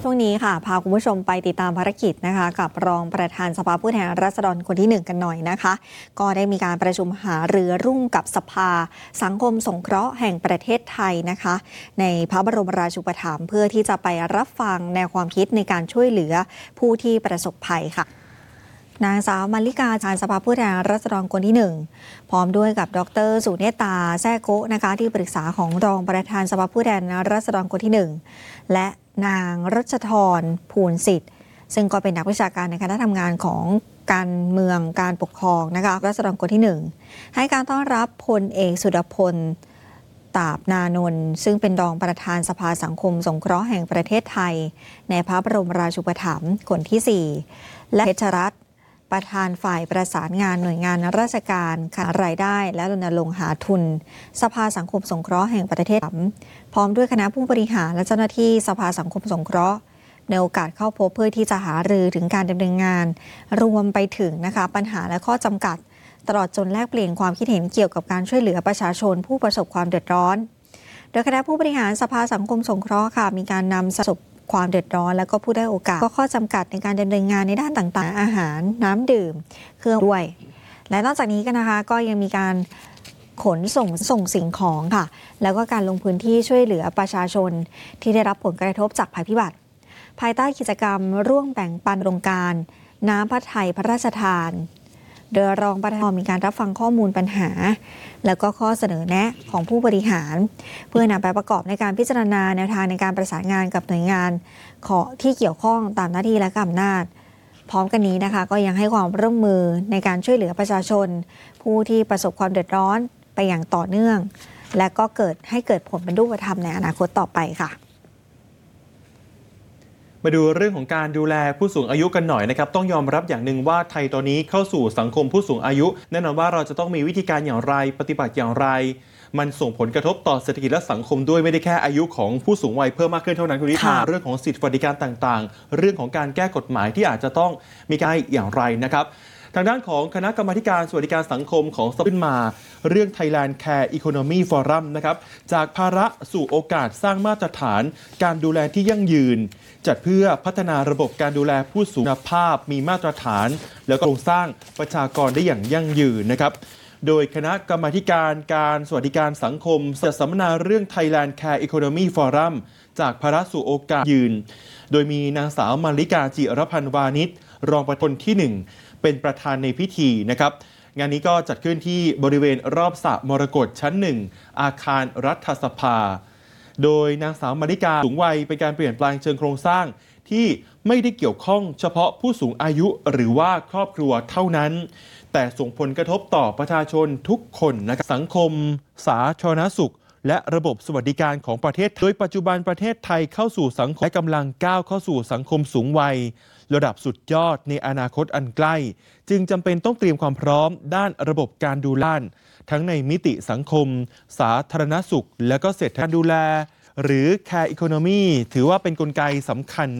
ช่วงนี้ค่ะพาคุณผู้ชมไปติดตามภารกิจนะคะกับรองประธานสภาผู้แทนราษฎรคนที่1กันหน่อยนะคะก็ได้มีการประชุมหารือร่วมกับสภาสังคมสงเคราะห์แห่งประเทศไทยนะคะในพระบรมราชูปถัมภ์เพื่อที่จะไปรับฟังแนวความคิดในการช่วยเหลือผู้ที่ประสบภัยค่ะนางสาวมาริกาชานสภาผู้แทนราษฎรคนที่1พร้อมด้วยกับดร.สุเนตาแซ่โกะนะคะที่ปรึกษาของรองประธานสภาผู้แทนราษฎรคนที่1และนางรัชธรภูลสิทธิ์ซึ่งก็เป็นนักวิชาการในคณะทำงานของการเมืองการปกครองนะคะราษฎรคนที่1ให้การต้อนรับพลเอกสุดพลตาบนานนท์ซึ่งเป็นรองประธานสภาสังคมสงเคราะห์แห่งประเทศไทยในพระบรมราชูปถัมภ์คนที่4และเพชรรัตน์ประธานฝ่ายประสานงานหน่วยงานราชการหารายได้และรณรงค์หาทุนสภาสังคมสงเคราะห์แห่งประเทศพร้อมด้วยคณะผู้บริหารและเจ้าหน้าที่สภาสังคมสงเคราะห์ในโอกาสเข้าพบเพื่อที่จะหารือถึงการดำเนินงานรวมไปถึงนะคะปัญหาและข้อจำกัดตลอดจนแลกเปลี่ยนความคิดเห็นเกี่ยวกับการช่วยเหลือประชาชนผู้ประสบความเดือดร้อนโดยคณะผู้บริหารสภาสังคมสงเคราะห์ค่ะมีการนำประสบความเดือดร้อนและก็ผู้ได้โอกาสก็ข้อจำกัดในการดำเนินงานในด้านต่างๆอาหารน้ำดื่มเครื่องด้วยและนอกจากนี้กันนะคะก็ยังมีการขนส่งสิ่งของค่ะแล้วก็การลงพื้นที่ช่วยเหลือประชาชนที่ได้รับผลกระทบจากภัยพิบัติภายใต้กิจกรรมร่วมแบ่งปันโครงการน้ำพระทัยพระราชทานโดยรองประธานมีการรับฟังข้อมูลปัญหาแล้วก็ข้อเสนอแนะของผู้บริหารเพื่อนำไปประกอบในการพิจารณาแนวทางในการประสานงานกับหน่วยงานที่เกี่ยวข้องตามหน้าที่และอำนาจพร้อมกันนี้นะคะก็ยังให้ความร่วมมือในการช่วยเหลือประชาชนผู้ที่ประสบความเดือดร้อนไปอย่างต่อเนื่องและก็เกิดผลเป็นรูปธรรมในอนาคตต่อไปค่ะมาดูเรื่องของการดูแลผู้สูงอายุกันหน่อยนะครับต้องยอมรับอย่างหนึ่งว่าไทยตอนนี้เข้าสู่สังคมผู้สูงอายุแน่นอนว่าเราจะต้องมีวิธีการอย่างไรปฏิบัติอย่างไรมันส่งผลกระทบต่อเศรษฐกิจและสังคมด้วยไม่ได้แค่อายุของผู้สูงวัยเพิ่มมากขึ้นเท่านั้นคุณนิธาเรื่องของสิทธิสวัสดิการต่างๆเรื่องของการแก้กฎหมายที่อาจจะต้องมีการอย่างไรนะครับทางด้านของคณะกรรมาการสวัสดิการสังคมของสภาขึ้นมาเรื่อง Thailand Care Economy Forum นะครับจากภาระสู่โอกาสสร้างมาตรฐานการดูแลที่ยั่งยืนจัดเพื่อพัฒนาระบบการดูแลผู้สูงคุณภาพมีมาตรฐานแล้วก็โครงสร้างประชากรได้อย่างยั่งยืนนะครับโดยคณะกรรมาการสวัสดิการสังคมจัดสัมมนาเรื่อง Thailand Care Economy Forum จากภาระสู่โอกาสยืนโดยมีนางสาวมาริกาจิรพันธ์วานิชรองประธานที่1เป็นประธานในพิธีนะครับงานนี้ก็จัดขึ้นที่บริเวณรอบสระมรกตชั้น1อาคารรัฐสภาโดยนางสาวมาริกาสูงวัยเป็นการเปลี่ยนแปลงเชิงโครงสร้างที่ไม่ได้เกี่ยวข้องเฉพาะผู้สูงอายุหรือว่าครอบครัวเท่านั้นแต่ส่งผลกระทบต่อประชาชนทุกคนนะครับสังคมสาธารณสุขและระบบสวัสดิการของประเทศโดยปัจจุบันประเทศไทยเข้าสู่สังคมและกำลังก้าวเข้าสู่สังคมสูงวัยระดับสุดยอดในอนาคตอันใกล้จึงจำเป็นต้องเตรียมความพร้อมด้านระบบการดูแลทั้งในมิติสังคมสาธารณสุขและก็เศรษฐกิจการดูแลหรือ Care Economy ถือว่าเป็นกลไกสำคัญ